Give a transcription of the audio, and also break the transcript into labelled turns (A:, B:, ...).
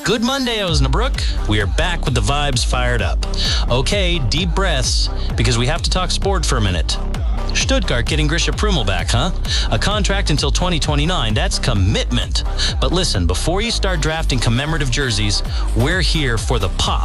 A: Good Monday, Osnabrück. We are back with the vibes fired up. Okay, deep breaths, because we have to talk sport for a minute. Stuttgart getting Grisha Prumel back, huh? A contract until 2029, that's commitment. But listen, before you start drafting commemorative jerseys, we're here for the pop.